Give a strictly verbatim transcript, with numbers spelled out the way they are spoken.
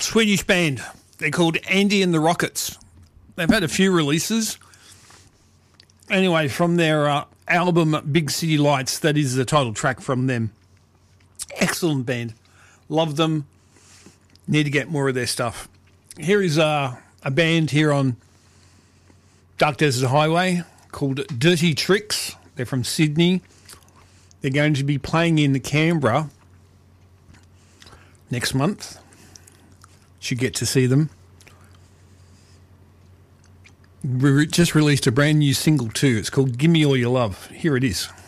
Swedish band. They're called Andy and the Rockets. They've had a few releases. Anyway, from their uh, album Big City Lights, that is the title track from them. Excellent band. Love them. Need to get more of their stuff. Here is uh, a band here on Dark Desert Highway called Dirty Tricks. They're from Sydney. They're going to be playing in Canberra next month. Should get to see them. We just released a brand new single too. It's called Gimme All Your Love. Here it is.